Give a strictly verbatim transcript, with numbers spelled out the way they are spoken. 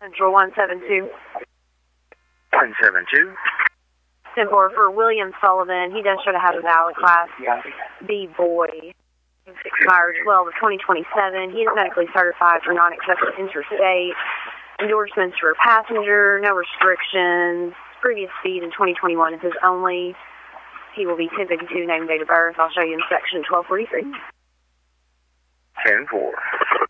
Central one seven two. one seven two. ten four for William Sullivan. He does show to have a valid Class B boy. Expired twelve of twenty twenty-seven. He is medically certified for non-excessive interstate. Endorsements for passenger, no restrictions. Previous speed in twenty twenty-one is his only. He will be ten fifty-two, name and date of birth. I'll show you in section twelve forty-three. ten four.